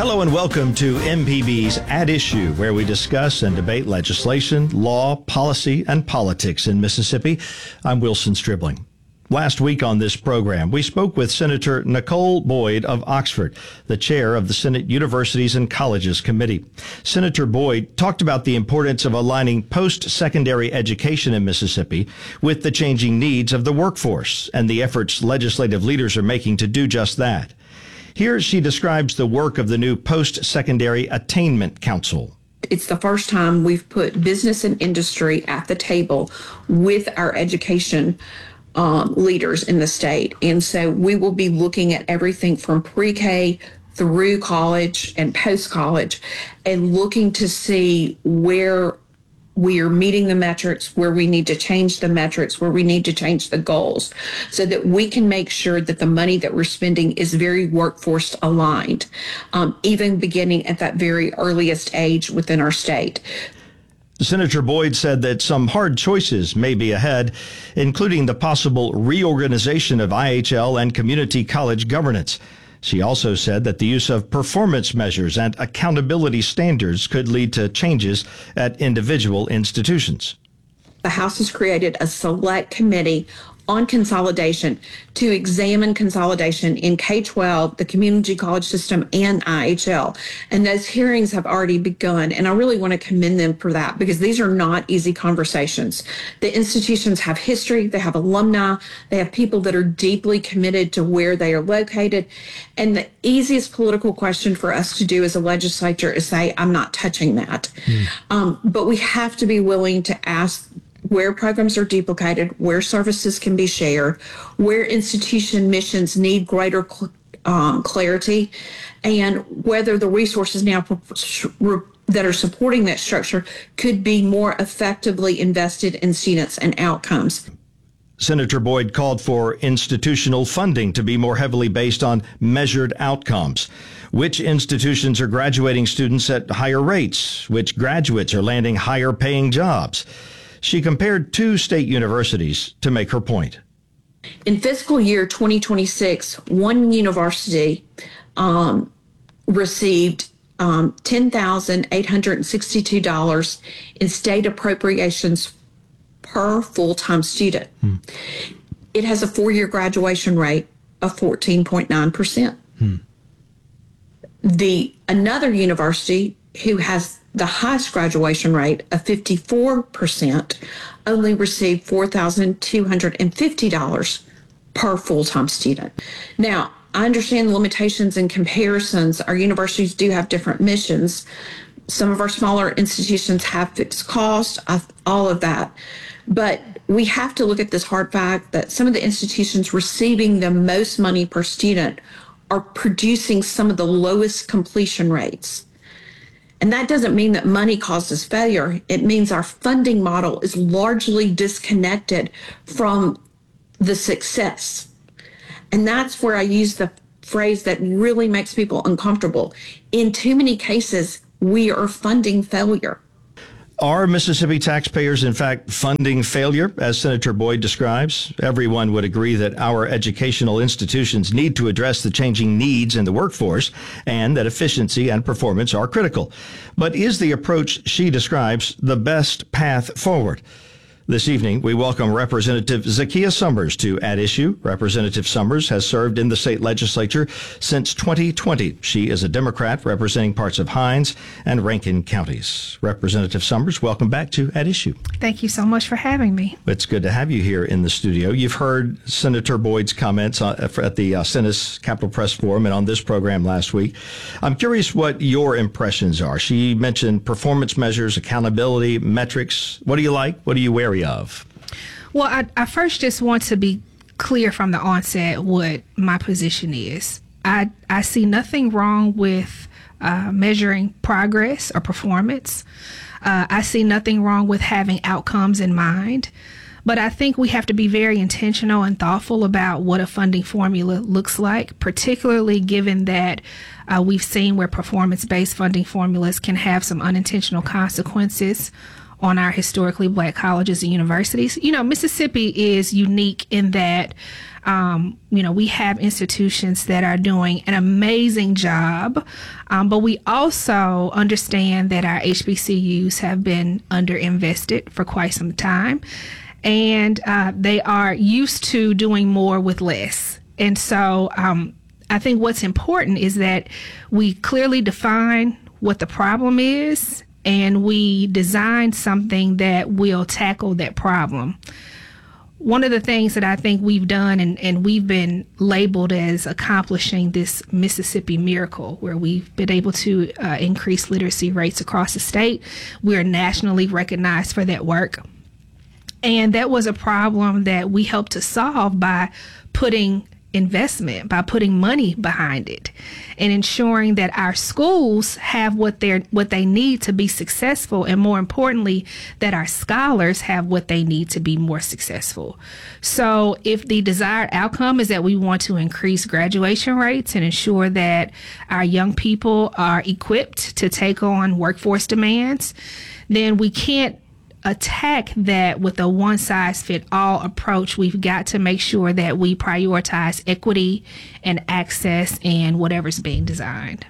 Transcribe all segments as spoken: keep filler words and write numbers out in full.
Hello and welcome to M P B's At Issue, where we discuss and debate legislation, law, policy, and politics in Mississippi. I'm Wilson Stribling. Last week on this program, we spoke with Senator Nicole Boyd of Oxford, the chair of the Senate Universities and Colleges Committee. Senator Boyd talked about the importance of aligning post-secondary education in Mississippi with the changing needs of the workforce and the efforts legislative leaders are making to do just that. Here she describes the work of the new Post-Secondary Attainment Council. It's the first time we've put business and industry at the table with our education um, leaders in the state. And so we will be looking at everything from pre-K through college and post-college and looking to see where we are meeting the metrics, where we need to change the metrics, where we need to change the goals, so that we can make sure that the money that we're spending is very workforce aligned, um, even beginning at that very earliest age within our state. Senator Boyd said that some hard choices may be ahead, including the possible reorganization of I H L and community college governance. She also said that the use of performance measures and accountability standards could lead to changes at individual institutions. The House has created a select committee on consolidation to examine consolidation in K twelve, the community college system, and I H L. And those hearings have already begun. And I really want to commend them for that, because these are not easy conversations. The institutions have history, they have alumni, they have people that are deeply committed to where they are located. And the easiest political question for us to do as a legislature is say, I'm not touching that. Mm. Um, but we have to be willing to ask where programs are duplicated, where services can be shared, where institution missions need greater cl- um, clarity, and whether the resources now that are supporting that structure could be more effectively invested in students and outcomes. Senator Boyd called for institutional funding to be more heavily based on measured outcomes. Which institutions are graduating students at higher rates? Which graduates are landing higher paying jobs? She compared two state universities to make her point. In fiscal year twenty twenty-six, one university um, received um, ten thousand eight hundred sixty-two dollars in state appropriations per full-time student. Hmm. It has a four-year graduation rate of fourteen point nine percent. Hmm. The another university who has the highest graduation rate of fifty-four percent only received four thousand two hundred fifty dollars per full-time student. Now, I understand the limitations and comparisons. Our universities do have different missions. Some of our smaller institutions have fixed costs, all of that. But we have to look at this hard fact that some of the institutions receiving the most money per student are producing some of the lowest completion rates. And that doesn't mean that money causes failure. It means our funding model is largely disconnected from the success. And that's where I use the phrase that really makes people uncomfortable. In too many cases, we are funding failure. Are Mississippi taxpayers, in fact, funding failure, as Senator Boyd describes? Everyone would agree that our educational institutions need to address the changing needs in the workforce and that efficiency and performance are critical. But is the approach she describes the best path forward? This evening, we welcome Representative Zakiya Summers to At Issue. Representative Summers has served in the state legislature since twenty twenty. She is a Democrat representing parts of Hinds and Rankin counties. Representative Summers, welcome back to At Issue. Thank you so much for having me. It's good to have you here in the studio. You've heard Senator Boyd's comments at the uh, Senate Capitol Press Forum and on this program last week. I'm curious what your impressions are. She mentioned performance measures, accountability, metrics. What do you like? What are you wary of? Well, I, I first just want to be clear from the onset what my position is. I, I see nothing wrong with uh, measuring progress or performance. Uh, I see nothing wrong with having outcomes in mind. But I think we have to be very intentional and thoughtful about what a funding formula looks like, particularly given that uh, we've seen where performance-based funding formulas can have some unintentional consequences on our historically black colleges and universities. You know, Mississippi is unique in that, um, you know, we have institutions that are doing an amazing job, um, but we also understand that our H B C Us have been underinvested for quite some time, and uh, they are used to doing more with less. And so um, I think what's important is that we clearly define what the problem is, and we design something that will tackle that problem. One of the things that I think we've done, and, and we've been labeled as accomplishing this Mississippi miracle, where we've been able to uh, increase literacy rates across the state. We're nationally recognized for that work. And that was a problem that we helped to solve by putting investment, by putting money behind it, and ensuring that our schools have what they're what they need to be successful, and more importantly, that our scholars have what they need to be more successful. So if the desired outcome is that we want to increase graduation rates and ensure that our young people are equipped to take on workforce demands, then we can't attack that with a one-size-fit-all approach. We've got to make sure that we prioritize equity and access and whatever's being designed.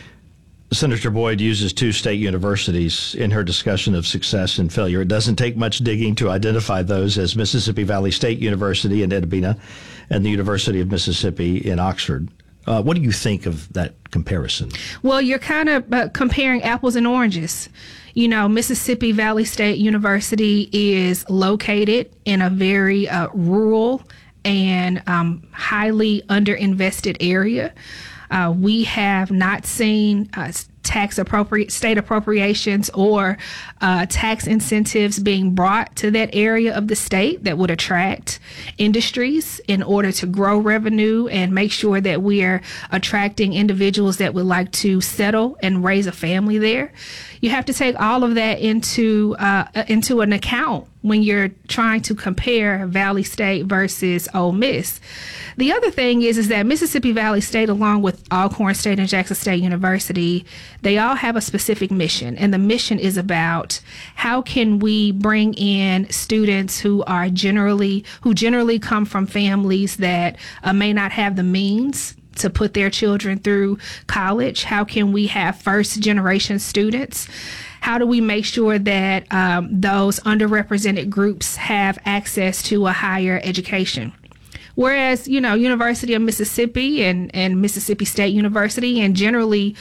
Senator Boyd uses two state universities in her discussion of success and failure. It doesn't take much digging to identify those as Mississippi Valley State University in Edina and the University of Mississippi in Oxford. Uh, what do you think of that comparison? Well, you're kind of uh, comparing apples and oranges. You know, Mississippi Valley State University is located in a very uh, rural and um, highly underinvested area. Uh, we have not seen uh, tax appropriate state appropriations or uh, tax incentives being brought to that area of the state that would attract industries in order to grow revenue and make sure that we are attracting individuals that would like to settle and raise a family there. You have to take all of that into uh, into an account when you're trying to compare Valley State versus Ole Miss. The other thing is, is that Mississippi Valley State, along with Alcorn State and Jackson State University, they all have a specific mission. And the mission is about how can we bring in students who are generally, who generally come from families that uh, may not have the means to put their children through college. How can we have first generation students? How do we make sure that um, those underrepresented groups have access to a higher education? Whereas, you know, University of Mississippi and, and Mississippi State University and generally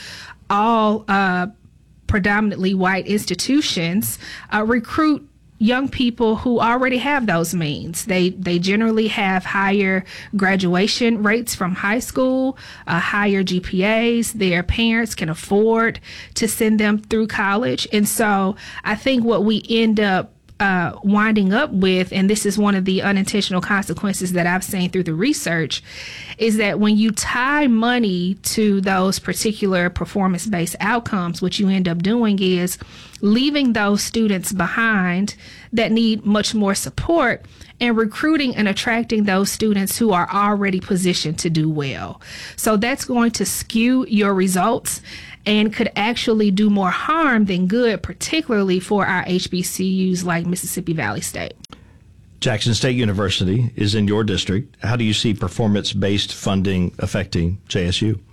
all uh, predominantly white institutions uh, recruit young people who already have those means. They they generally have higher graduation rates from high school, uh, higher G P As. Their parents can afford to send them through college. And so I think what we end up Uh, winding up with, and this is one of the unintentional consequences that I've seen through the research, is that when you tie money to those particular performance-based outcomes, what you end up doing is leaving those students behind that need much more support and recruiting and attracting those students who are already positioned to do well. So that's going to skew your results and could actually do more harm than good, particularly for our H B C Us like Mississippi Valley State. Jackson State University is in your district. How do you see performance-based funding affecting J S U?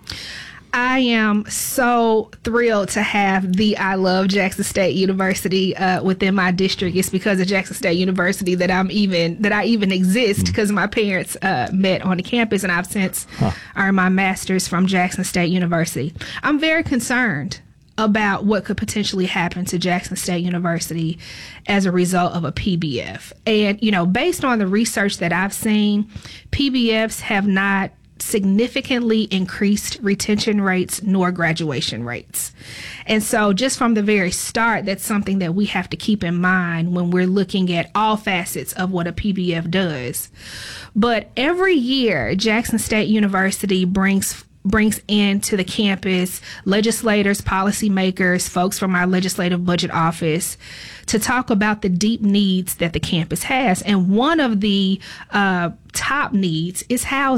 I am so thrilled to have the I Love Jackson State University uh, within my district. It's because of Jackson State University that I'm even that I even exist, because mm. my parents uh, met on the campus, and I've since huh. earned my master's from Jackson State University. I'm very concerned about what could potentially happen to Jackson State University as a result of a P B F. And, you know, based on the research that I've seen, P B Fs have not significantly increased retention rates nor graduation rates. And so just from the very start, that's something that we have to keep in mind when we're looking at all facets of what a P B F does. But every year, Jackson State University brings brings into the campus legislators, policymakers, folks from our legislative budget office to talk about the deep needs that the campus has. And one of the uh, top needs is housing.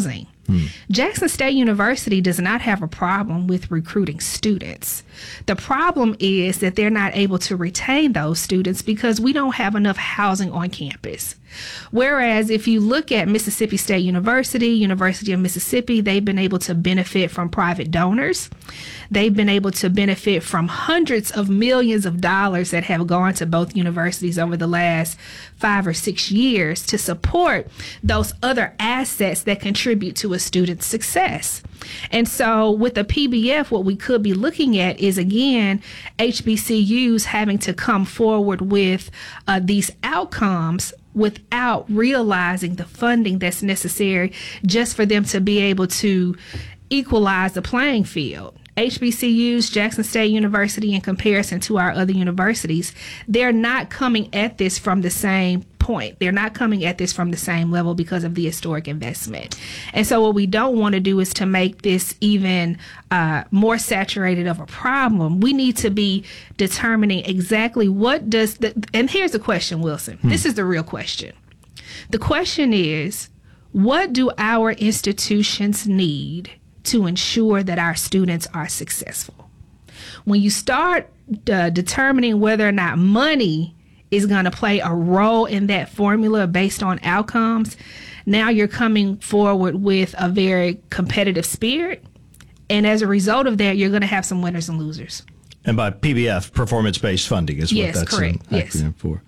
Hmm. Jackson State University does not have a problem with recruiting students. The problem is that they're not able to retain those students because we don't have enough housing on campus. Whereas if you look at Mississippi State University, University of Mississippi, they've been able to benefit from private donors. They've been able to benefit from hundreds of millions of dollars that have gone to both universities over the last five or six years to support those other assets that contribute to a student's success. And so with the P B F, what we could be looking at is, again, H B C Us having to come forward with uh, these outcomes without realizing the funding that's necessary just for them to be able to equalize the playing field. H B C Us, Jackson State University, in comparison to our other universities, they're not coming at this from the same point. They're not coming at this from the same level because of the historic investment. And so what we don't want to do is to make this even uh, more saturated of a problem. We need to be determining exactly what does the, and here's the question, Wilson. Hmm. This is the real question. The question is, what do our institutions need to ensure that our students are successful? When you start uh, determining whether or not money is going to play a role in that formula based on outcomes, now you're coming forward with a very competitive spirit. And as a result of that, you're going to have some winners and losers. And by P B F, performance-based funding is yes, what that's correct. an Yes. acronym for.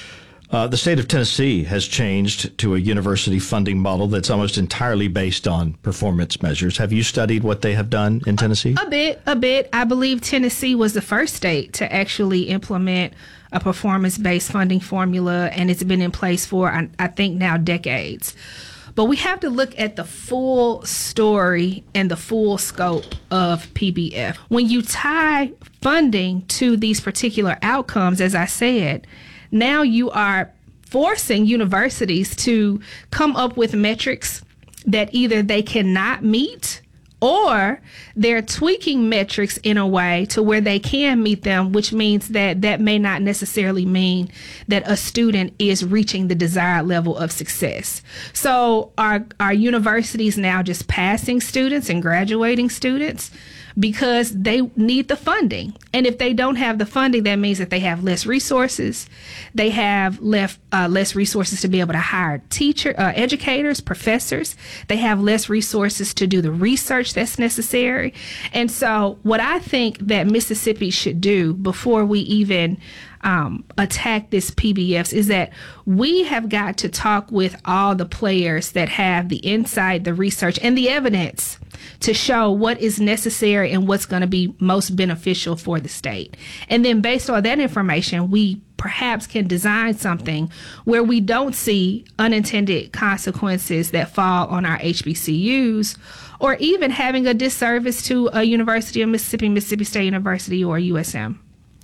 Uh, the state of Tennessee has changed to a university funding model that's almost entirely based on performance measures. Have you studied what they have done in Tennessee? A, a bit, a bit. I believe Tennessee was the first state to actually implement a performance-based funding formula, and it's been in place for, I, I think, now decades. But we have to look at the full story and the full scope of P B F. When you tie funding to these particular outcomes, as I said, now you are forcing universities to come up with metrics that either they cannot meet, or they're tweaking metrics in a way to where they can meet them, which means that that may not necessarily mean that a student is reaching the desired level of success. So are, are universities now just passing students and graduating students because they need the funding? And if they don't have the funding, that means that they have less resources. They have left uh, less resources to be able to hire teacher, uh, educators, professors. They have less resources to do the research that's necessary. And so what I think that Mississippi should do before we even Um, attack this P B Fs is that we have got to talk with all the players that have the insight, the research, and the evidence to show what is necessary and what's going to be most beneficial for the state. And then based on that information, we perhaps can design something where we don't see unintended consequences that fall on our H B C Us, or even having a disservice to a University of Mississippi, Mississippi State University, or U S M.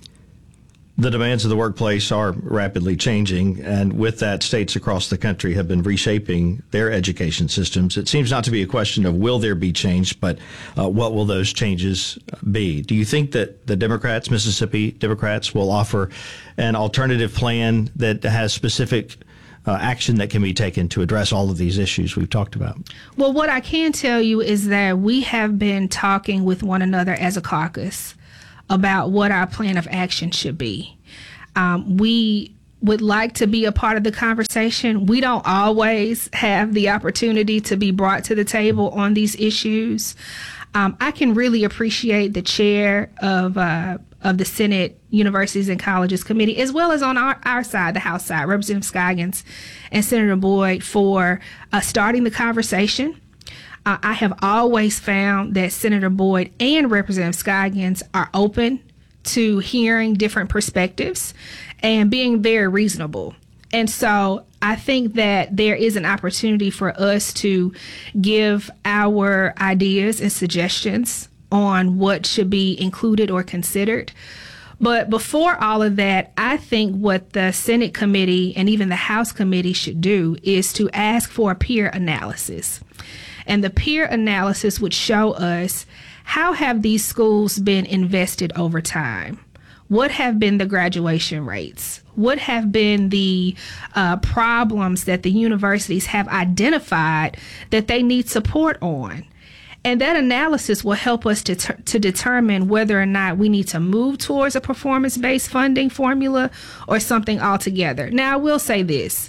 The demands of the workplace are rapidly changing, and with that, states across the country have been reshaping their education systems. It seems not to be a question of will there be change, but uh, what will those changes be? Do you think that the Democrats, Mississippi Democrats, will offer an alternative plan that has specific uh, action that can be taken to address all of these issues we've talked about? Well, what I can tell you is that we have been talking with one another as a caucus about what our plan of action should be. Um, we would like to be a part of the conversation. We don't always have the opportunity to be brought to the table on these issues. Um, I can really appreciate the chair of uh, of the Senate Universities and Colleges Committee, as well as on our, our side, the House side, Representative Scoggins and Senator Boyd, for uh, starting the conversation. Uh, I have always found that Senator Boyd and Representative Scoggins are open to hearing different perspectives and being very reasonable. And so I think that there is an opportunity for us to give our ideas and suggestions on what should be included or considered. But before all of that, I think what the Senate committee and even the House committee should do is to ask for a peer analysis. And the peer analysis would show us, how have these schools been invested over time? what have been the graduation rates? What have been the uh, problems that the universities have identified that they need support on? And that analysis will help us to, ter- to determine whether or not we need to move towards a performance-based funding formula or something altogether. Now, I will say this.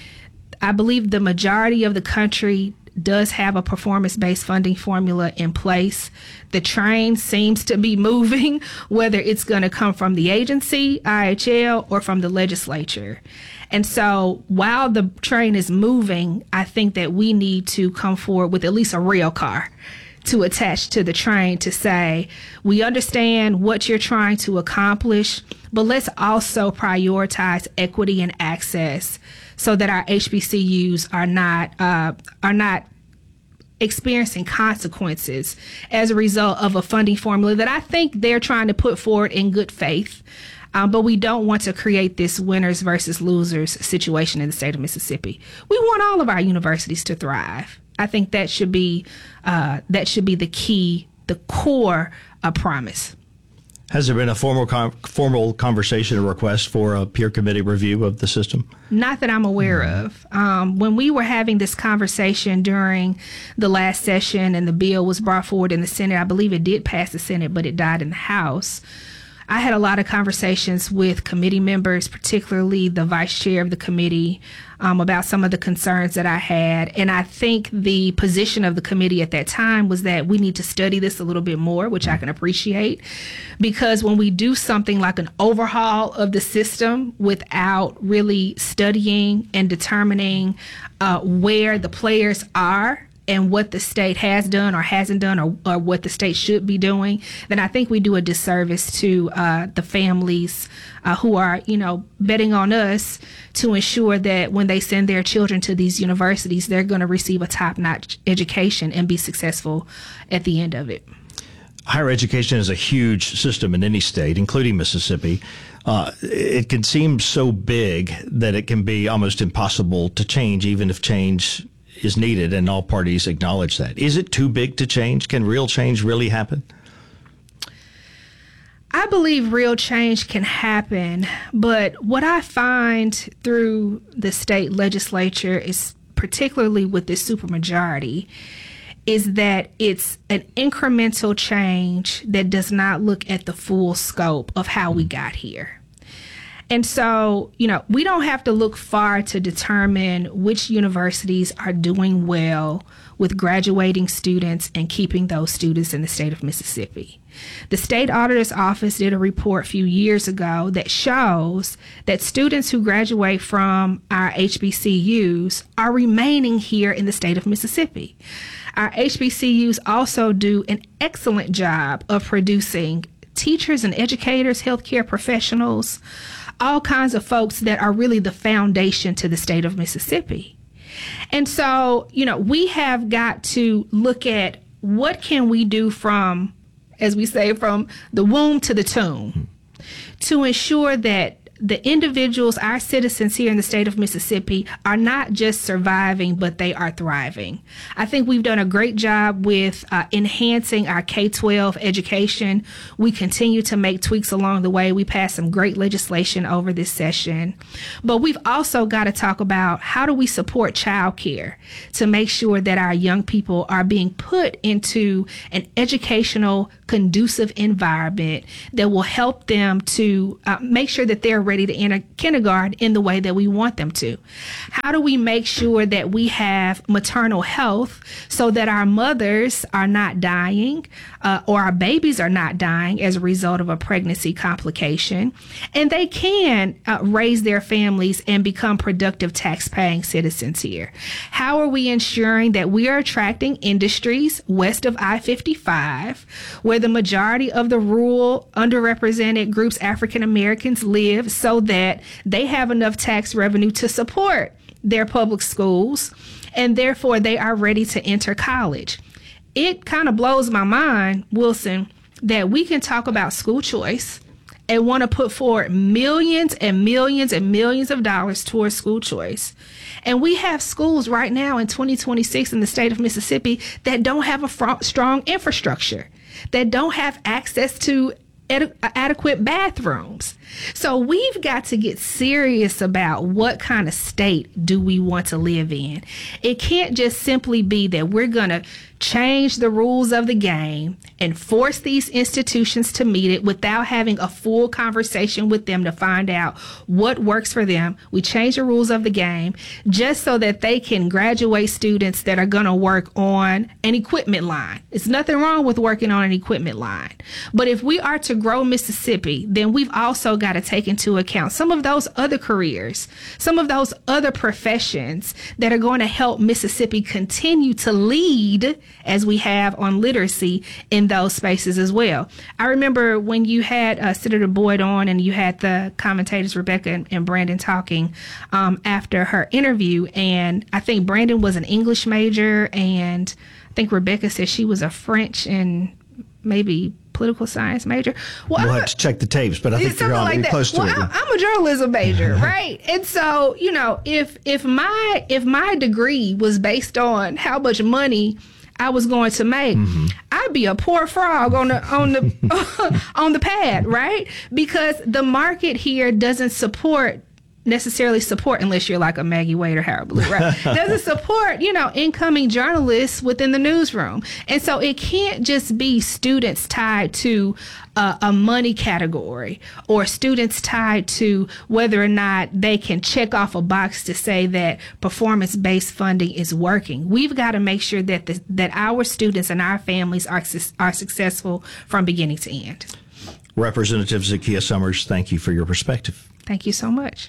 I believe the majority of the country does have a performance-based funding formula in place. The train seems to be moving, whether it's going to come from the agency, I H L, or from the legislature. And so while the train is moving, I think that we need to come forward with at least a rail car to attach to the train to say, we understand what you're trying to accomplish, but let's also prioritize equity and access so that our H B C Us are not uh, are not experiencing consequences as a result of a funding formula that I think they're trying to put forward in good faith. Um, but we don't want to create this winners versus losers situation in the state of Mississippi. We want all of our universities to thrive. I think that should be uh, that should be the key, the core uh, promise. Has there been a formal con- formal conversation or request for a peer committee review of the system? Not that I'm aware of. Um, when we were having this conversation during the last session and the bill was brought forward in the Senate, I believe it did pass the Senate, but it died in the House. I had a lot of conversations with committee members, particularly the vice chair of the committee, um, about some of the concerns that I had. And I think the position of the committee at that time was that we need to study this a little bit more, which I can appreciate, because when we do something like an overhaul of the system without really studying and determining uh, where the players are and what the state has done or hasn't done, or, or what the state should be doing, then I think we do a disservice to uh, the families uh, who are, you know, betting on us to ensure that when they send their children to these universities, they're going to receive a top-notch education and be successful at the end of it. Higher education is a huge system in any state, including Mississippi. Uh, it can seem so big that it can be almost impossible to change, even if change is needed, and all parties acknowledge that. Is it too big to change? Can real change really happen? I believe real change can happen, but what I find through the state legislature is, particularly with this supermajority, is that it's an incremental change that does not look at the full scope of how we got here. And so, you know, we don't have to look far to determine which universities are doing well with graduating students and keeping those students in the state of Mississippi. The state auditor's office did a report a few years ago that shows that students who graduate from our H B C Us are remaining here in the state of Mississippi. Our H B C Us also do an excellent job of producing teachers and educators, healthcare professionals, all kinds of folks that are really the foundation to the state of Mississippi. And so, you know, we have got to look at what can we do from, as we say, from the womb to the tomb to ensure that the individuals, our citizens here in the state of Mississippi, are not just surviving, but they are thriving. I think we've done a great job with uh, enhancing our K twelve education. We continue to make tweaks along the way. We passed some great legislation over this session. But we've also got to talk about how do we support childcare to make sure that our young people are being put into an educational, conducive environment that will help them to uh, make sure that they're ready to enter kindergarten in the way that we want them to. How do we make sure that we have maternal health so that our mothers are not dying uh, or our babies are not dying as a result of a pregnancy complication, and they can uh, raise their families and become productive tax-paying citizens here? How are we ensuring that we are attracting industries west of I fifty-five, where the majority of the rural, underrepresented groups, African Americans, live, so that they have enough tax revenue to support their public schools, and therefore they are ready to enter college? It kind of blows my mind, Wilson, that we can talk about school choice and want to put forward millions and millions and millions of dollars towards school choice. And we have schools right now in twenty twenty-six in the state of Mississippi that don't have a fr- strong infrastructure, that don't have access to Ad- adequate bathrooms. So we've got to get serious about what kind of state do we want to live in. It can't just simply be that we're going to change the rules of the game and force these institutions to meet it without having a full conversation with them to find out what works for them. We change the rules of the game just so that they can graduate students that are going to work on an equipment line. It's nothing wrong with working on an equipment line. But if we are to grow Mississippi, then we've also got to take into account some of those other careers, some of those other professions that are going to help Mississippi continue to lead as we have on literacy in those spaces as well. I remember when you had uh, Senator Boyd on and you had the commentators Rebecca and, and Brandon talking um, after her interview, and I think Brandon was an English major and I think Rebecca said she was a French and maybe political science major. Well, we'll have to check the tapes, but I think you're on like that. Close to well, it. I'm, I'm a journalism major, right? And so, you know, if if my if my degree was based on how much money I was going to make, mm-hmm. I'd be a poor frog on the on the on the pad, right? Because the market here doesn't support necessarily support unless you're like a Maggie Wade or Harold Blue, right? Doesn't support, you know, incoming journalists within the newsroom. And so it can't just be students tied to uh, a money category or students tied to whether or not they can check off a box to say that performance-based funding is working. We've got to make sure that the, that our students and our families are are successful from beginning to end. Representative Zakiya Summers, thank you for your perspective. Thank you so much.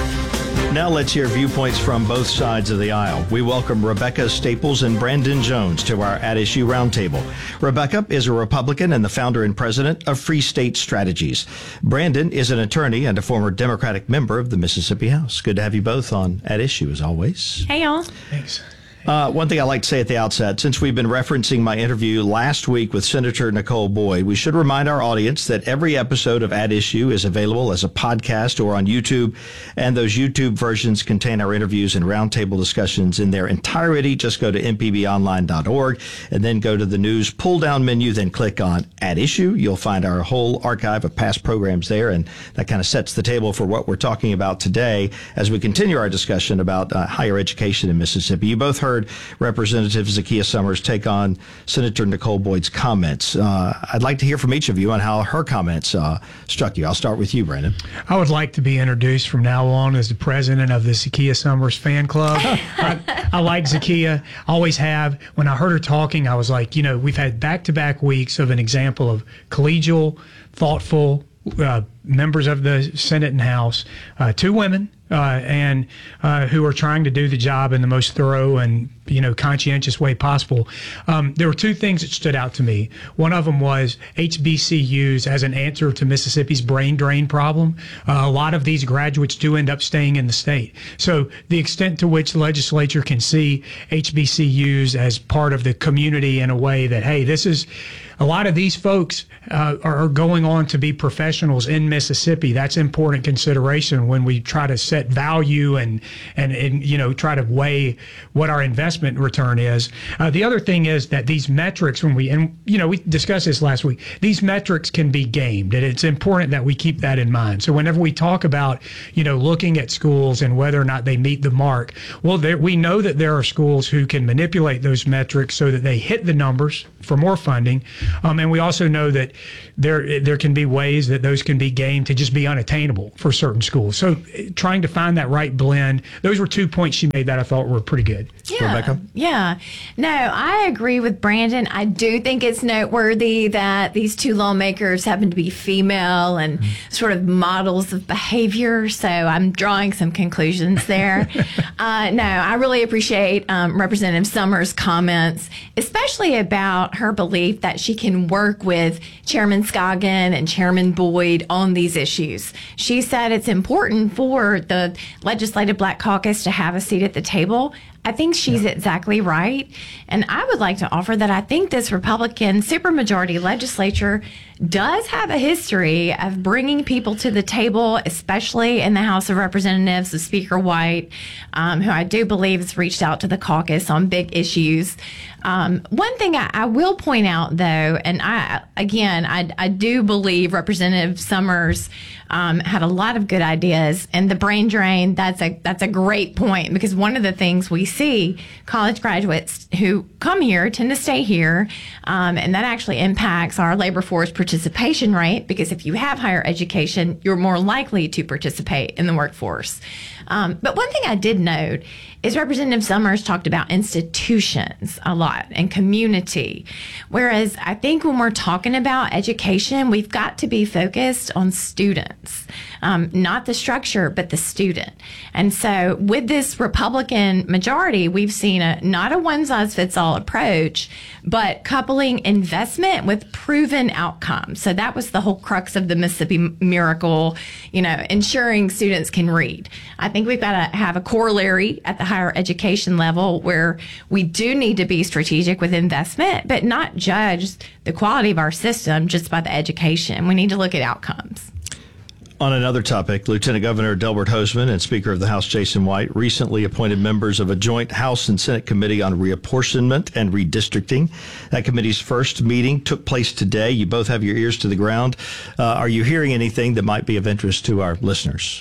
Now let's hear viewpoints from both sides of the aisle. We welcome Rebecca Staples and Brandon Jones to our At Issue Roundtable. Rebecca is a Republican and the founder and president of Free State Strategies. Brandon is an attorney and a former Democratic member of the Mississippi House. Good to have you both on At Issue, as always. Hey, y'all. Thanks. Uh, one thing I like to say at the outset, since we've been referencing my interview last week with Senator Nicole Boyd, we should remind our audience that every episode of At Issue is available as a podcast or on YouTube, and those YouTube versions contain our interviews and roundtable discussions in their entirety. Just go to m p b online dot org and then go to the news pull-down menu, then click on At Issue. You'll find our whole archive of past programs there, and that kind of sets the table for what we're talking about today as we continue our discussion about uh, higher education in Mississippi. You both heard Representative Zakiya Summers take on Senator Nicole Boyd's comments. Uh, I'd like to hear from each of you on how her comments uh, struck you. I'll start with you, Brandon. I would like to be introduced from now on as the president of the Zakiya Summers fan club. I, I like Zakiya, always have. When I heard her talking, I was like, you know, we've had back-to-back weeks of an example of collegial, thoughtful uh, members of the Senate and House, uh, two women, Uh, and uh, who are trying to do the job in the most thorough and, you know, conscientious way possible. Um, there were two things that stood out to me. One of them was H B C Us as an answer to Mississippi's brain drain problem. Uh, a lot of these graduates do end up staying in the state. So the extent to which the legislature can see H B C Us as part of the community in a way that, hey, this is a lot of these folks uh, are going on to be professionals in Mississippi. That's important consideration when we try to set value and, and, and you know, try to weigh what our investment return is. Uh, the other thing is that these metrics, when we, and, you know, we discussed this last week, these metrics can be gamed, and it's important that we keep that in mind. So whenever we talk about, you know, looking at schools and whether or not they meet the mark, well, there, we know that there are schools who can manipulate those metrics so that they hit the numbers for more funding. Um, and we also know that there there can be ways that those can be gamed to just be unattainable for certain schools. So trying to find that right blend, those were two points she made that I thought were pretty good. Yeah, Rebecca? Yeah. No, I agree with Brandon. I do think it's noteworthy that these two lawmakers happen to be female and mm-hmm. sort of models of behavior. So I'm drawing some conclusions there. uh, no, I really appreciate um, Representative Summers' comments, especially about her belief that she can work with Chairman Scoggin and Chairman Boyd on these issues. She said it's important for the Legislative Black Caucus to have a seat at the table. I think she's exactly right. And I would like to offer that I think this Republican supermajority legislature does have a history of bringing people to the table, especially in the House of Representatives, with Speaker White, um, who I do believe has reached out to the caucus on big issues. Um, one thing I, I will point out, though, and I again, I, I do believe Representative Summers um, had a lot of good ideas, and the brain drain, that's a that's a great point, because one of the things we see, college graduates who come here tend to stay here, um, and that actually impacts our labor force participation rate, because if you have higher education, you're more likely to participate in the workforce. Um, but one thing I did note is Representative Summers talked about institutions a lot and community, whereas I think when we're talking about education, we've got to be focused on students, um, not the structure, but the student. And so with this Republican majority, we've seen a not a one-size-fits-all approach, but coupling investment with proven outcomes. So that was the whole crux of the Mississippi Miracle, you know, ensuring students can read. I think we've got to have a corollary at the higher education level where we do need to be strategic with investment, but not judge the quality of our system just by the education. We need to look at outcomes. On another topic, Lieutenant Governor Delbert Hosemann and Speaker of the House Jason White recently appointed members of a joint House and Senate Committee on Reapportionment and Redistricting. That committee's first meeting took place today. You both have your ears to the ground. Uh, are you hearing anything that might be of interest to our listeners?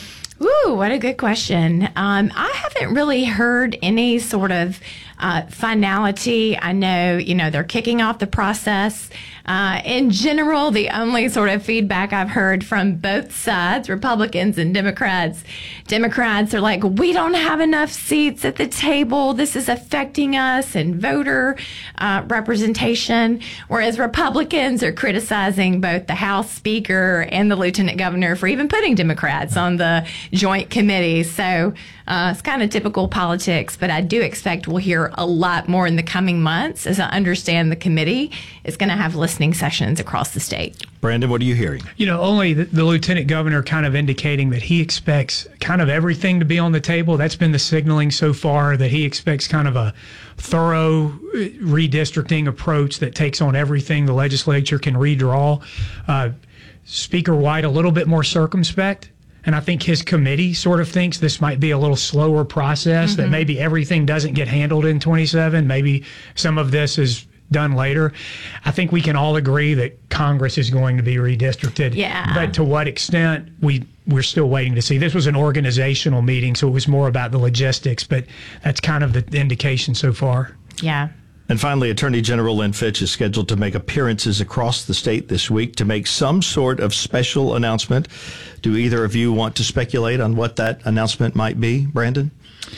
Ooh, what a good question. Um, I haven't really heard any sort of uh, finality. I know, you know, they're kicking off the process. Uh, in general, the only sort of feedback I've heard from both sides, Republicans and Democrats, Democrats are like, we don't have enough seats at the table. This is affecting us and voter uh, representation. Whereas Republicans are criticizing both the House Speaker and the Lieutenant Governor for even putting Democrats on the joint committee. So uh, it's kind of typical politics, but I do expect we'll hear a lot more in the coming months, as I understand the committee is going to have listening sessions across the state. Brandon, what are you hearing? You know, only the, the Lieutenant Governor kind of indicating that he expects kind of everything to be on the table. That's been the signaling so far, that he expects kind of a thorough redistricting approach that takes on everything the legislature can redraw. Uh, Speaker White a little bit more circumspect. And I think his committee sort of thinks this might be a little slower process, mm-hmm. that maybe everything doesn't get handled in twenty-seven. Maybe some of this is done later. I think we can all agree that Congress is going to be redistricted. Yeah. But to what extent, we, we're still waiting to see. This was an organizational meeting, so it was more about the logistics, but that's kind of the indication so far. Yeah. And finally, Attorney General Lynn Fitch is scheduled to make appearances across the state this week to make some sort of special announcement. Do either of you want to speculate on what that announcement might be, Brandon?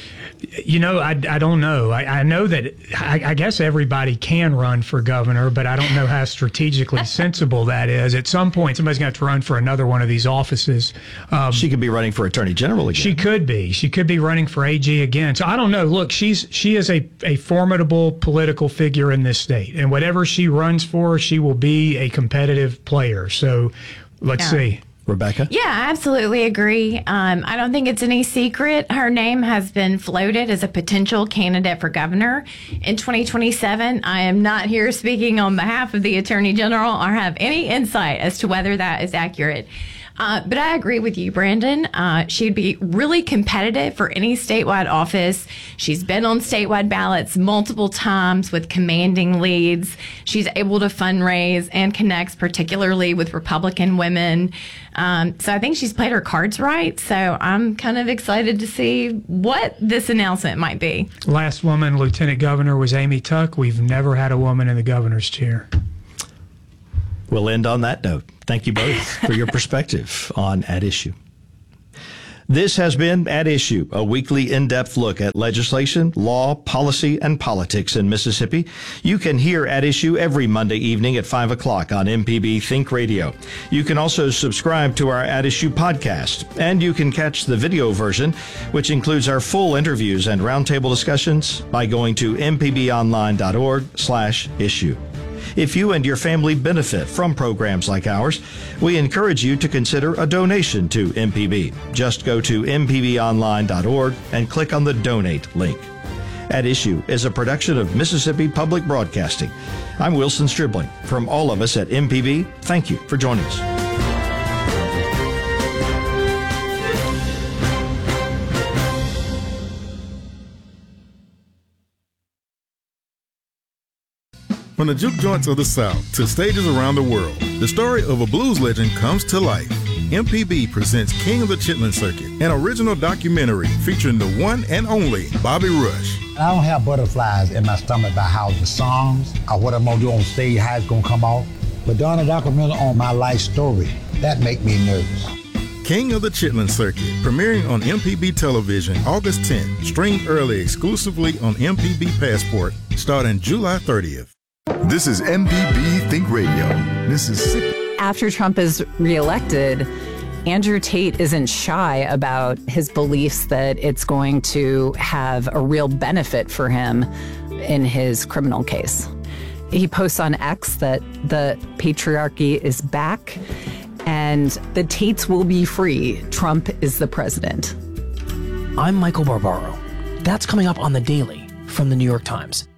You know, I, I don't know. I, I know that I, I guess everybody can run for governor, but I don't know how strategically sensible that is. At some point, somebody's going to have to run for another one of these offices. Um, she could be running for attorney general again. She could be. She could be running for A G again. So I don't know. Look, she's she is a, a formidable political figure in this state. And whatever she runs for, she will be a competitive player. So let's Yeah. see. Rebecca? Yeah, I absolutely agree. Um, I don't think it's any secret. Her name has been floated as a potential candidate for governor in twenty twenty-seven. I am not here speaking on behalf of the Attorney General or have any insight as to whether that is accurate. Uh, but I agree with you, Brandon. Uh, she'd be really competitive for any statewide office. She's been on statewide ballots multiple times with commanding leads. She's able to fundraise and connects particularly with Republican women. Um, so I think she's played her cards right. So I'm kind of excited to see what this announcement might be. Last woman lieutenant governor was Amy Tuck. We've never had a woman in the governor's chair. We'll end on that note. Thank you both for your perspective on At Issue. This has been At Issue, a weekly in-depth look at legislation, law, policy, and politics in Mississippi. You can hear At Issue every Monday evening at five o'clock on M P B Think Radio. You can also subscribe to our At Issue podcast, and you can catch the video version, which includes our full interviews and roundtable discussions, by going to m p b online dot org slash issue. If you and your family benefit from programs like ours, we encourage you to consider a donation to M P B. Just go to m p b online dot org and click on the donate link. At Issue is a production of Mississippi Public Broadcasting. I'm Wilson Stribling. From all of us at M P B, thank you for joining us. From the juke joints of the South to stages around the world, the story of a blues legend comes to life. M P B presents King of the Chitlin Circuit, an original documentary featuring the one and only Bobby Rush. I don't have butterflies in my stomach about how the songs or what I'm gonna do on stage, how it's gonna come off. But doing a documentary on my life story, that make me nervous. King of the Chitlin Circuit, premiering on M P B television August tenth, streamed early exclusively on M P B Passport, starting July thirtieth. This is M P B Think Radio, Mississippi. After Trump is reelected, Andrew Tate isn't shy about his beliefs that it's going to have a real benefit for him in his criminal case. He posts on X that the patriarchy is back and the Tates will be free. Trump is the president. I'm Michael Barbaro. That's coming up on The Daily from the New York Times.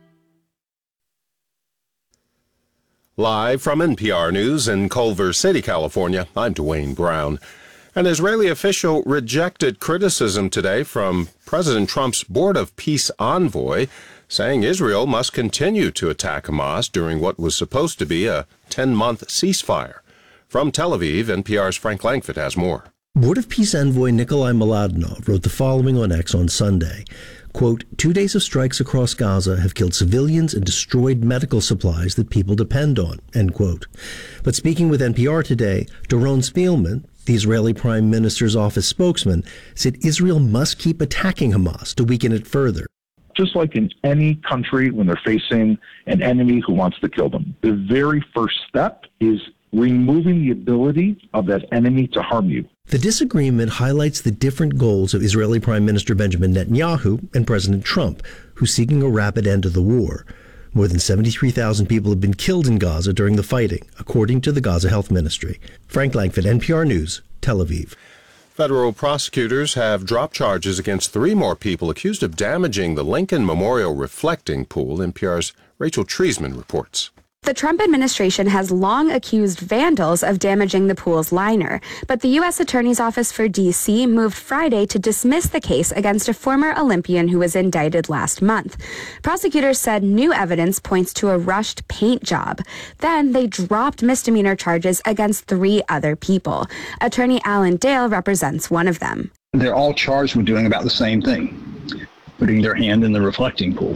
Live from N P R News in Culver City, California, I'm Dwayne Brown. An Israeli official rejected criticism today from President Trump's Board of Peace envoy, saying Israel must continue to attack Hamas during what was supposed to be a ten-month ceasefire. From Tel Aviv, N P R's Frank Langford has more. Board of Peace envoy Nikolai Mladinov wrote the following on X on Sunday. Quote, two days of strikes across Gaza have killed civilians and destroyed medical supplies that people depend on, end quote. But speaking with N P R today, Doron Spielman, the Israeli Prime Minister's office spokesman, said Israel must keep attacking Hamas to weaken it further. Just like in any country when they're facing an enemy who wants to kill them, the very first step is removing the ability of that enemy to harm you. The disagreement highlights the different goals of Israeli Prime Minister Benjamin Netanyahu and President Trump, who's seeking a rapid end to the war. More than seventy-three thousand people have been killed in Gaza during the fighting, according to the Gaza Health Ministry. Frank Langford, N P R News, Tel Aviv. Federal prosecutors have dropped charges against three more people accused of damaging the Lincoln Memorial reflecting pool. N P R's Rachel Treisman reports. The Trump administration has long accused vandals of damaging the pool's liner, but the U S Attorney's Office for D C moved Friday to dismiss the case against a former Olympian who was indicted last month. Prosecutors said new evidence points to a rushed paint job. Then they dropped misdemeanor charges against three other people. Attorney Alan Dale represents one of them. They're all charged with doing about the same thing, putting their hand in the reflecting pool.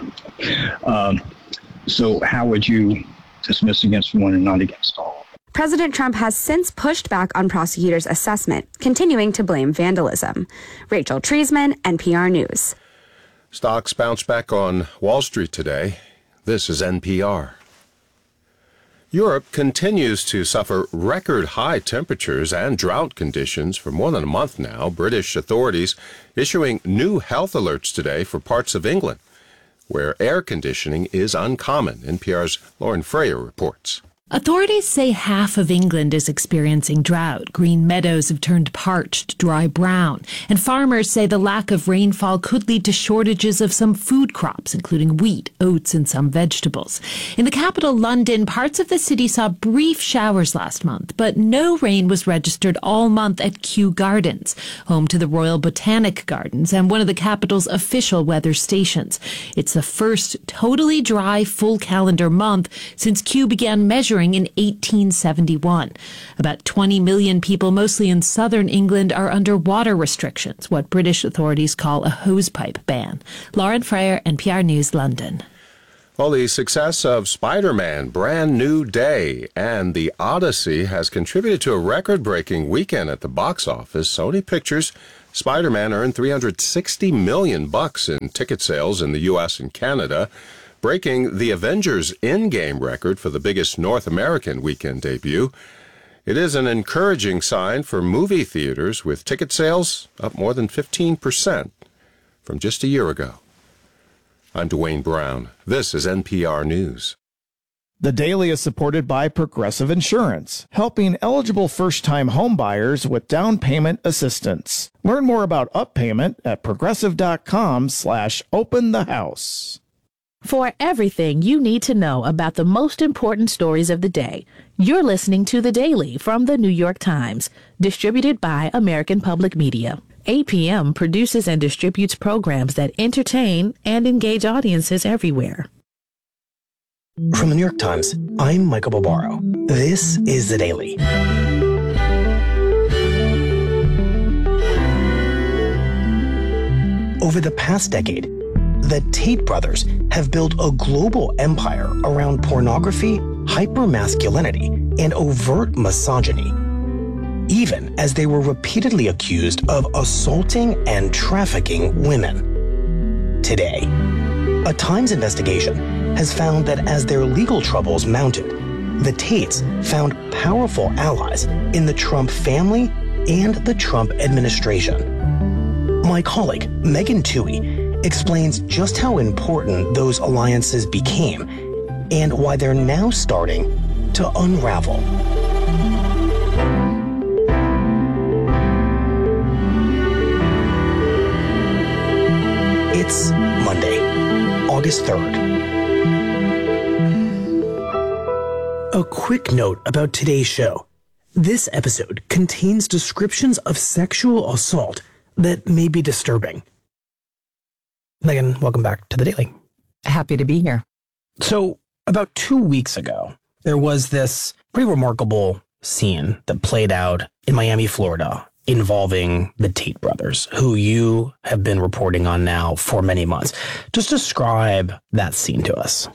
Um, So how would you dismiss against one and not against all? President Trump has since pushed back on prosecutors' assessment, continuing to blame vandalism. Rachel Treisman, N P R News. Stocks bounced back on Wall Street today. This is N P R. Europe continues to suffer record high temperatures and drought conditions for more than a month now. British authorities issuing new health alerts today for parts of England, where air conditioning is uncommon. N P R's Lauren Freyer reports. Authorities say half of England is experiencing drought. Green meadows have turned parched, dry brown. And farmers say the lack of rainfall could lead to shortages of some food crops, including wheat, oats, and some vegetables. In the capital, London, parts of the city saw brief showers last month, but no rain was registered all month at Kew Gardens, home to the Royal Botanic Gardens and one of the capital's official weather stations. It's the first totally dry full calendar month since Kew began measuring in eighteen seventy-one. About twenty million people, mostly in southern England, are under water restrictions, what British authorities call a hosepipe ban. Lauren Freyer, N P R News, London. Well, the success of Spider-Man Brand New Day and The Odyssey has contributed to a record-breaking weekend at the box office. Sony Pictures Spider-Man earned three hundred sixty million bucks in ticket sales in the U S and Canada, breaking the Avengers Endgame record for the biggest North American weekend debut. It is an encouraging sign for movie theaters, with ticket sales up more than fifteen percent from just a year ago. I'm Dwayne Brown. This is N P R News. The Daily is supported by Progressive Insurance, helping eligible first-time home buyers with down payment assistance. Learn more about UpPayment at progressive.com slash open the house. For everything you need to know about the most important stories of the day, you're listening to The Daily from The New York Times, distributed by American Public Media. A P M produces and distributes programs that entertain and engage audiences everywhere. From The New York Times, I'm Michael Barbaro. This is The Daily. Over the past decade, the Tate brothers have built a global empire around pornography, hypermasculinity, and overt misogyny, even as they were repeatedly accused of assaulting and trafficking women. Today, a Times investigation has found that as their legal troubles mounted, the Tates found powerful allies in the Trump family and the Trump administration. My colleague, Megan Twohey, explains just how important those alliances became and why they're now starting to unravel. It's Monday, August third. A quick note about today's show. This episode contains descriptions of sexual assault that may be disturbing. Megan, welcome back to The Daily. Happy to be here. So, about two weeks ago, there was this pretty remarkable scene that played out in Miami, Florida, involving the Tate brothers, who you have been reporting on now for many months. Just describe that scene to us.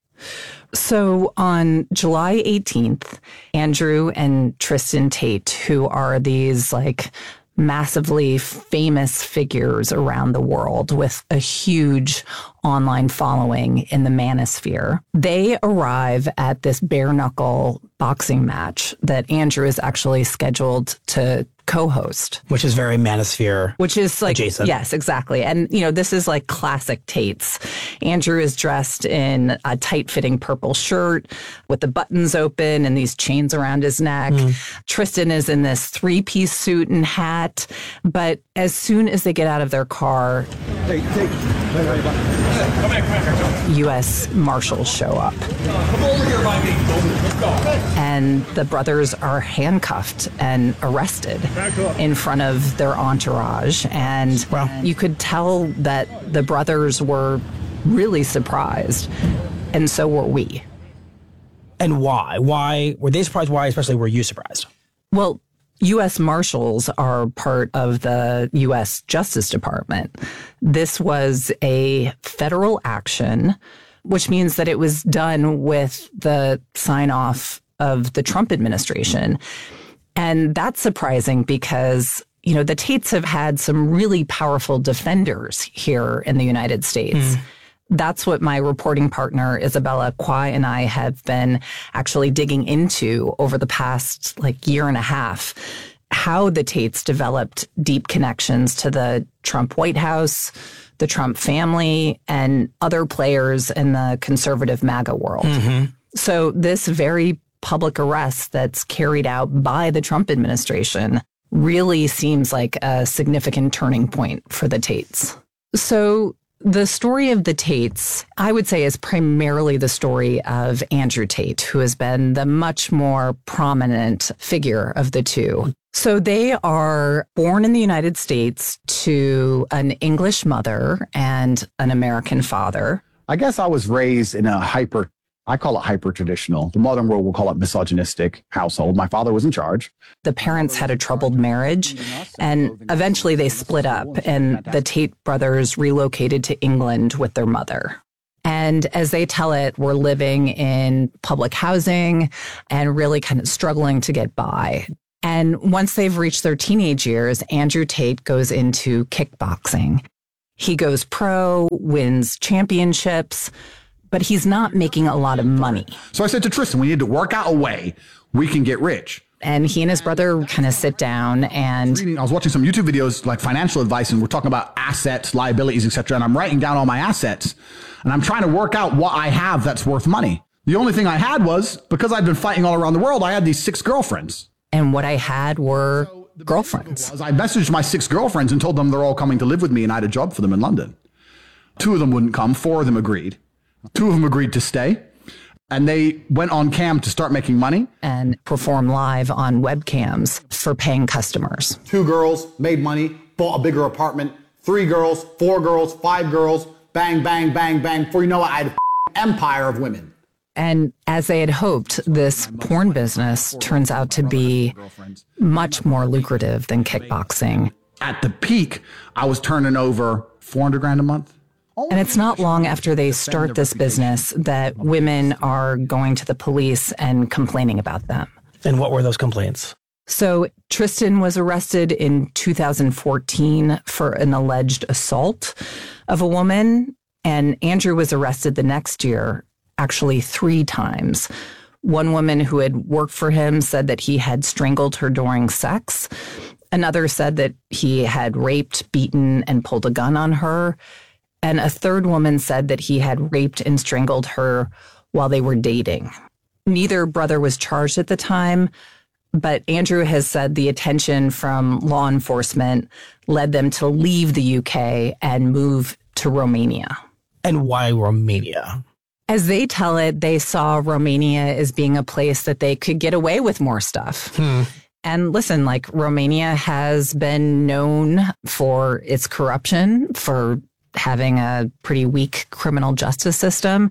So on July eighteenth, Andrew and Tristan Tate, who are these like massively famous figures around the world with a huge online following in the manosphere, they arrive at this bare knuckle boxing match that Andrew is actually scheduled to co-host. Which is very manosphere Which is like, adjacent. Yes, exactly. And, you know, this is like classic Tates. Andrew is dressed in a tight-fitting purple shirt with the buttons open and these chains around his neck. Mm. Tristan is in this three-piece suit and hat. But as soon as they get out of their car, hey, hey, wait, wait, wait. Come back, come back. U S Marshals show up. Come over here by me. Let's go. And the brothers are handcuffed and arrested in front of their entourage. And well, you could tell that the brothers were really surprised. And so were we. And why? Why were they surprised? Why especially were you surprised? Well, U S Marshals are part of the U S Justice Department. This was a federal action, which means that it was done with the sign-off of the Trump administration. And that's surprising because, you know, the Tates have had some really powerful defenders here in the United States. Mm. That's what my reporting partner, Isabella Kwai, and I have been actually digging into over the past like year and a half, how the Tates developed deep connections to the Trump White House, the Trump family, and other players in the conservative MAGA world. Mm-hmm. So this very public arrest that's carried out by the Trump administration really seems like a significant turning point for the Tates. So the story of the Tates, I would say, is primarily the story of Andrew Tate, who has been the much more prominent figure of the two. So they are born in the United States to an English mother and an American father. I guess I was raised in a hyper, I call it hyper traditional. The modern world will call it misogynistic household. My father was in charge. The parents had a troubled marriage, and eventually they split up, and the Tate brothers relocated to England with their mother. And as they tell it, we're living in public housing and really kind of struggling to get by. And once they've reached their teenage years, Andrew Tate goes into kickboxing. He goes pro, wins championships, but he's not making a lot of money. So I said to Tristan, we need to work out a way we can get rich. And he and his brother kind of sit down and... I was watching some YouTube videos, like financial advice, and we're talking about assets, liabilities, et cetera. And I'm writing down all my assets, and I'm trying to work out what I have that's worth money. The only thing I had was, because I'd been fighting all around the world, I had these six girlfriends. And what I had were girlfriends. I messaged my six girlfriends and told them they're all coming to live with me, and I had a job for them in London. Two of them wouldn't come. Four of them agreed. Two of them agreed to stay. And they went on cam to start making money. And perform live on webcams for paying customers. Two girls made money, bought a bigger apartment. Three girls, four girls, five girls, bang, bang, bang, bang. Before you know it, I had an empire of women. And as they had hoped, this porn business turns out to be much more lucrative than kickboxing. At the peak, I was turning over four hundred grand a month. And it's not long after they start this business that women are going to the police and complaining about them. And what were those complaints? So Tristan was arrested in two thousand fourteen for an alleged assault of a woman, and Andrew was arrested the next year, actually three times. One woman who had worked for him said that he had strangled her during sex. Another said that he had raped, beaten, and pulled a gun on her. And a third woman said that he had raped and strangled her while they were dating. Neither brother was charged at the time, but Andrew has said the attention from law enforcement led them to leave the U K and move to Romania. And why Romania? As they tell it, they saw Romania as being a place that they could get away with more stuff. Hmm. And listen, like, Romania has been known for its corruption, for having a pretty weak criminal justice system.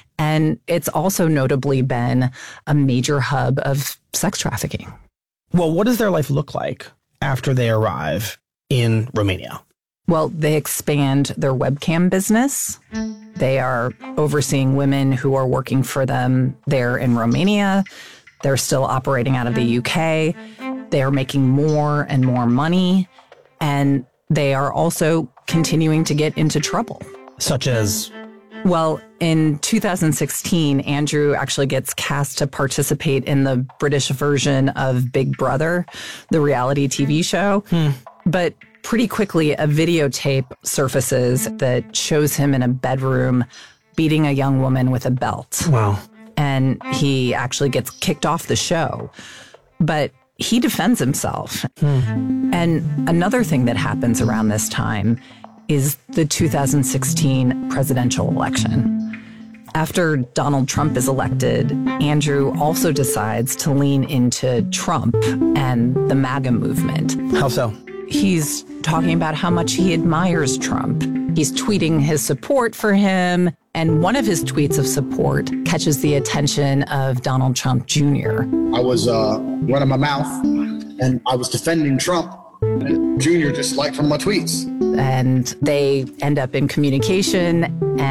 And it's also notably been a major hub of sex trafficking. Well, what does their life look like after they arrive in Romania? Well, they expand their webcam business. They are overseeing women who are working for them there in Romania. They're still operating out of the U K. They're making more and more money. And they are also continuing to get into trouble. Such as? Well, in two thousand sixteen, Andrew actually gets cast to participate in the British version of Big Brother, the reality T V show. Hmm. But pretty quickly, a videotape surfaces that shows him in a bedroom beating a young woman with a belt. Wow. And he actually gets kicked off the show. But he defends himself. Hmm. And another thing that happens around this time is the two thousand sixteen presidential election. After Donald Trump is elected, Andrew also decides to lean into Trump and the MAGA movement. How so? He's talking about how much he admires Trump. He's tweeting his support for him. And one of his tweets of support catches the attention of Donald Trump Junior I was uh, running my mouth and I was defending Trump. And Junior just liked from my tweets. And they end up in communication.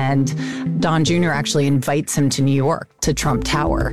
And Don Junior actually invites him to New York, to Trump Tower.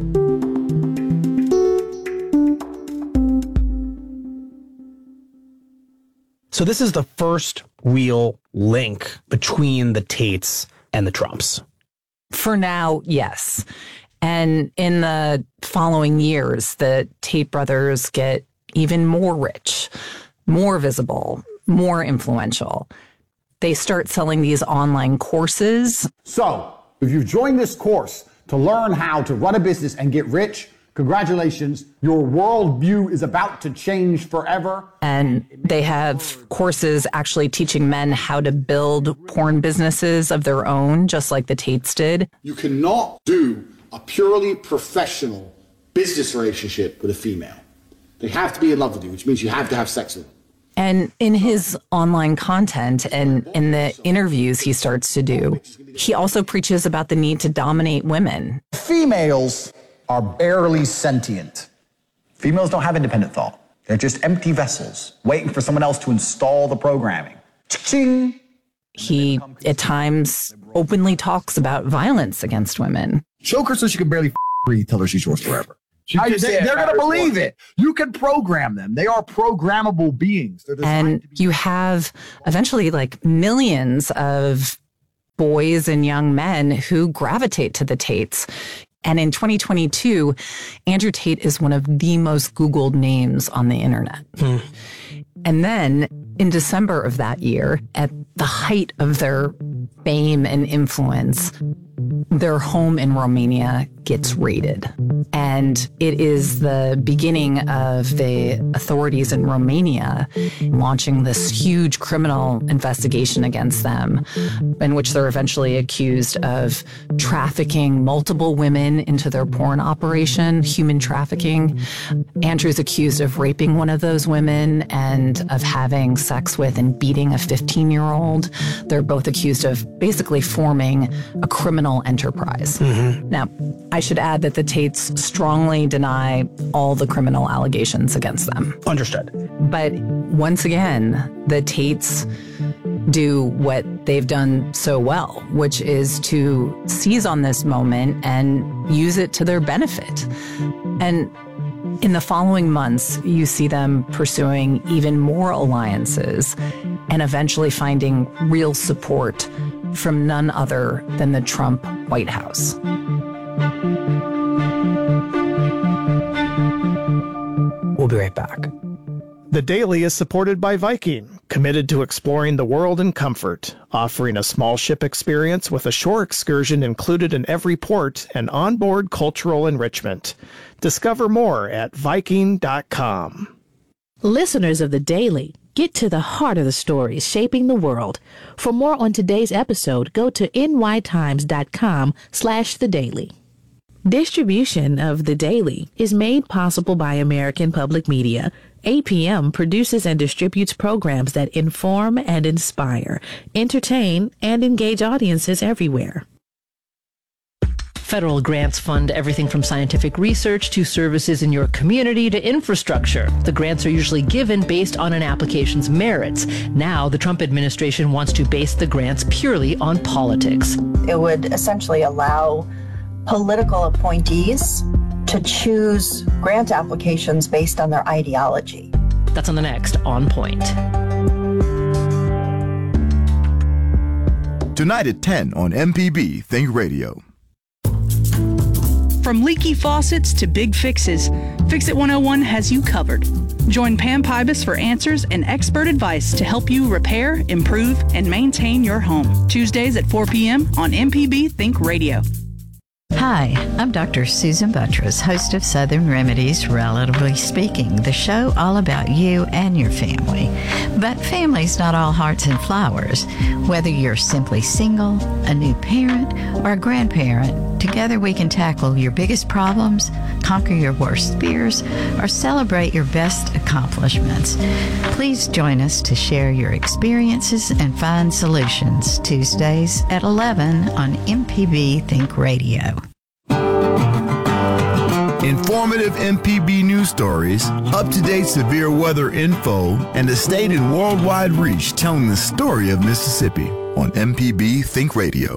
So this is the first real link between the Tates and the Trumps. For now, yes. And in the following years, the Tate brothers get even more rich, more visible, more influential. They start selling these online courses. So, if you've joined this course to learn how to run a business and get rich, congratulations, your worldview is about to change forever. And they have courses actually teaching men how to build porn businesses of their own, just like the Tates did. You cannot do a purely professional business relationship with a female. They have to be in love with you, which means you have to have sex with them. And in his online content and in the interviews he starts to do, he also preaches about the need to dominate women. Females are barely sentient. Females don't have independent thought. They're just empty vessels waiting for someone else to install the programming. Ching! He, at times, openly talks about violence against women. Choke her so she can barely f- breathe, tell her she's yours forever. I, they, they're going to believe it. You can program them. They are programmable beings. And you have eventually like millions of boys and young men who gravitate to the Tates. And in twenty twenty-two, Andrew Tate is one of the most Googled names on the internet. Hmm. And then in December of that year, at the height of their fame and influence, their home in Romania gets raided. And it is the beginning of the authorities in Romania launching this huge criminal investigation against them, in which they're eventually accused of trafficking multiple women into their porn operation, human trafficking. Andrew's accused of raping one of those women and of having sex with and beating a fifteen-year-old. They're both accused of basically forming a criminal enterprise. Mm-hmm. Now, I should add that the Tates strongly deny all the criminal allegations against them. Understood. But once again, the Tates do what they've done so well, which is to seize on this moment and use it to their benefit. And in the following months, you see them pursuing even more alliances and eventually finding real support from none other than the Trump White House. We'll be right back. The Daily is supported by Viking, committed to exploring the world in comfort, offering a small ship experience with a shore excursion included in every port and onboard cultural enrichment. Discover more at Viking dot com. Listeners of The Daily, get to the heart of the stories shaping the world. For more on today's episode, go to nytimes.com slash The Daily. Distribution of The Daily is made possible by American Public Media. A P M produces and distributes programs that inform and inspire, entertain, and engage audiences everywhere. Federal grants fund everything from scientific research to services in your community to infrastructure. The grants are usually given based on an application's merits. Now, the Trump administration wants to base the grants purely on politics. It would essentially allow political appointees to choose grant applications based on their ideology. That's on the next On Point. Tonight at ten on M P B Think Radio. From leaky faucets to big fixes, Fix It one oh one has you covered. Join Pam Pybus for answers and expert advice to help you repair, improve, and maintain your home. Tuesdays at four p.m. on M P B Think Radio. Hi, I'm Doctor Susan Buttress, host of Southern Remedies, Relatively Speaking, the show all about you and your family. But family's not all hearts and flowers. Whether you're simply single, a new parent, or a grandparent, together we can tackle your biggest problems, conquer your worst fears, or celebrate your best accomplishments. Please join us to share your experiences and find solutions. Tuesdays at eleven on M P B Think Radio. Informative M P B news stories, up-to-date severe weather info, and a state and worldwide reach telling the story of Mississippi on M P B Think Radio.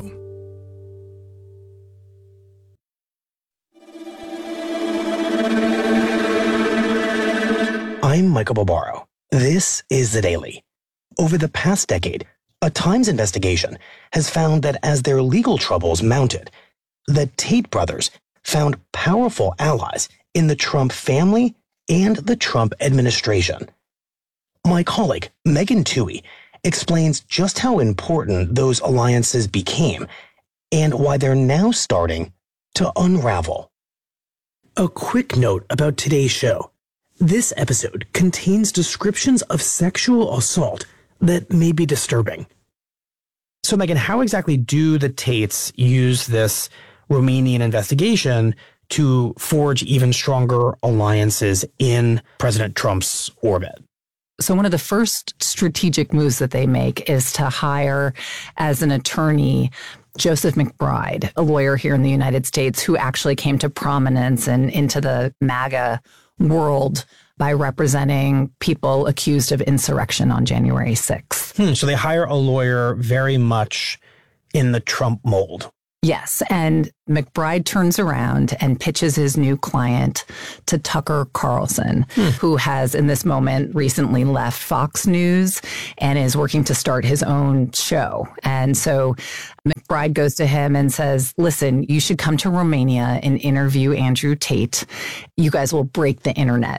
I'm Michael Barbaro. This is The Daily. Over the past decade, a Times investigation has found that as their legal troubles mounted, the Tate brothers found powerful allies in the Trump family and the Trump administration. My colleague, Megan Twohey, explains just how important those alliances became and why they're now starting to unravel. A quick note about today's show. This episode contains descriptions of sexual assault that may be disturbing. So, Megan, how exactly do the Tates use this Romanian investigation to forge even stronger alliances in President Trump's orbit? So one of the first strategic moves that they make is to hire as an attorney Joseph McBride, a lawyer here in the United States who actually came to prominence and into the MAGA world by representing people accused of insurrection on January sixth. Hmm, so they hire a lawyer very much in the Trump mold. Yes, and McBride turns around and pitches his new client to Tucker Carlson, hmm. who has in this moment recently left Fox News and is working to start his own show. And so McBride goes to him and says, listen, you should come to Romania and interview Andrew Tate. You guys will break the internet.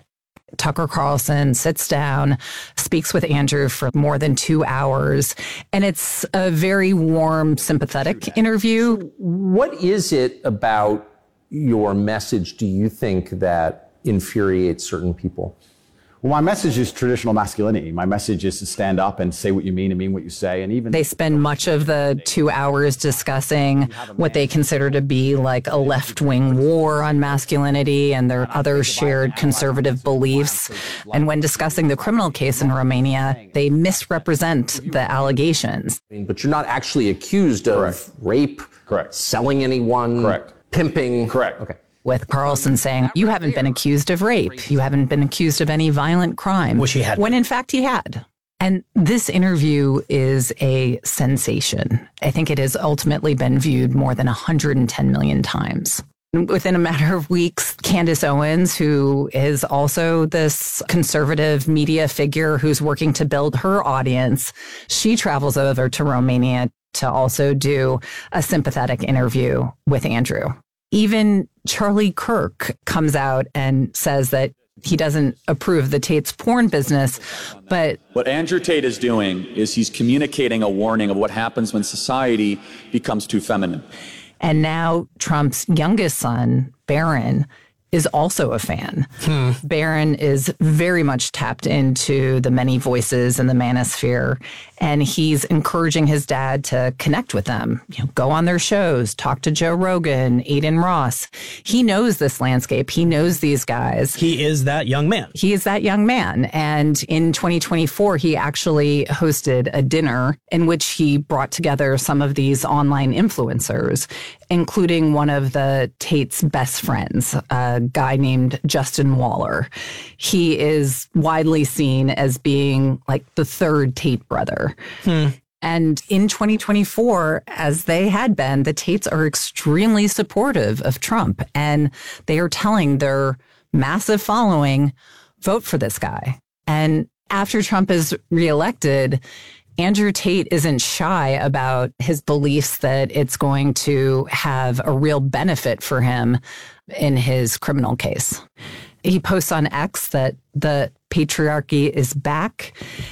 Tucker Carlson sits down, speaks with Andrew for more than two hours, and it's a very warm, sympathetic interview. What is it about your message, do you think, that infuriates certain people? Well, my message is traditional masculinity. My message is to stand up and say what you mean and mean what you say. And even they spend much of the two hours discussing what they consider to be like a left-wing war on masculinity and their other shared conservative beliefs. And when discussing the criminal case in Romania, they misrepresent the allegations. But you're not actually accused of Correct. rape, Correct. selling anyone, Correct. pimping. Correct. Okay. With Carlson saying, you haven't been accused of rape. You haven't been accused of any violent crime. Which he had. When in fact he had. And this interview is a sensation. I think it has ultimately been viewed more than one hundred ten million times. Within a matter of weeks, Candace Owens, who is also this conservative media figure who's working to build her audience, she travels over to Romania to also do a sympathetic interview with Andrew. Even Charlie Kirk comes out and says that he doesn't approve the Tate's porn business, but what Andrew Tate is doing is he's communicating a warning of what happens when society becomes too feminine. And now Trump's youngest son, Barron, is also a fan. Hmm. Barron is very much tapped into the many voices in the manosphere, and he's encouraging his dad to connect with them, you know, go on their shows, talk to Joe Rogan, Aiden Ross. He knows this landscape. He knows these guys. He is that young man. He is that young man. And in twenty twenty-four, he actually hosted a dinner in which he brought together some of these online influencers, including one of the Tate's best friends, a guy named Justin Waller. He is widely seen as being like the third Tate brother. Hmm. And in twenty twenty-four, as they had been, the Tates are extremely supportive of Trump, and they are telling their massive following, vote for this guy. And after Trump is reelected, Andrew Tate isn't shy about his beliefs that it's going to have a real benefit for him in his criminal case. He posts on X that the patriarchy is back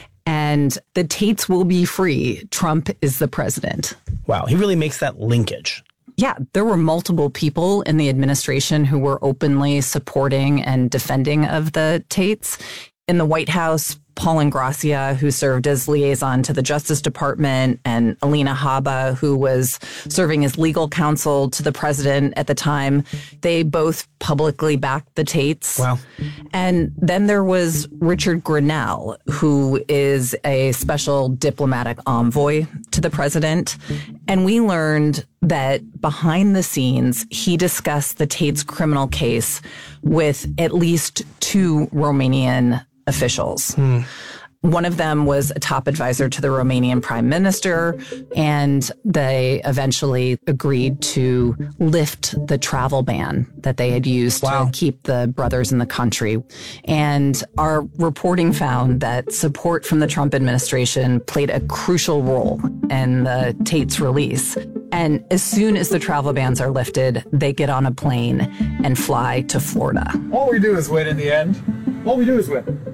and the Tates will be free. Trump is the president. Wow, he really makes that linkage. Yeah, there were multiple people in the administration who were openly supporting and defending of the Tates. In the White House, Paul Ingrassia, who served as liaison to the Justice Department, and Alina Habba, who was serving as legal counsel to the president at the time, they both publicly backed the Tates. Wow. And then there was Richard Grenell, who is a special diplomatic envoy to the president. And we learned that behind the scenes, he discussed the Tate's criminal case with at least two Romanian officials. Hmm. One of them was a top advisor to the Romanian prime minister, and they eventually agreed to lift the travel ban that they had used wow. to keep the brothers in the country. And our reporting found that support from the Trump administration played a crucial role in the Tate's release. And as soon as the travel bans are lifted, they get on a plane and fly to Florida. All we do is win in the end. All we do is win.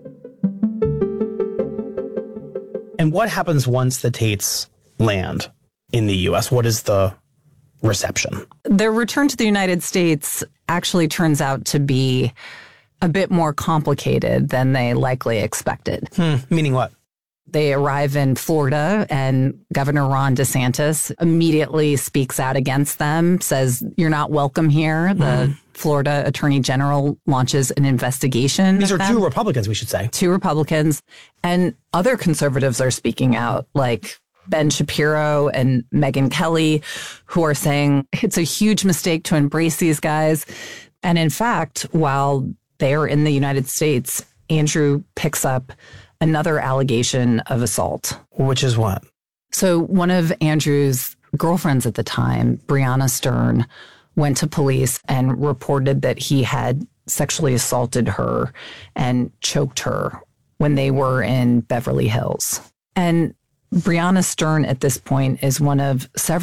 And what happens once the Tates land in the U S? What is the reception? Their return to the United States actually turns out to be a bit more complicated than they likely expected. Hmm, meaning what? They arrive in Florida, and Governor Ron DeSantis immediately speaks out against them, says, you're not welcome here. The mm. Florida Attorney General launches an investigation. These are them. two Republicans, we should say. Two Republicans. And other conservatives are speaking out, like Ben Shapiro and Megyn Kelly, who are saying it's a huge mistake to embrace these guys. And in fact, while they're in the United States, Andrew picks up another allegation of assault. Which is what? So one of Andrew's girlfriends at the time, Brianna Stern, went to police and reported that he had sexually assaulted her and choked her when they were in Beverly Hills. And Brianna Stern at this point is one of several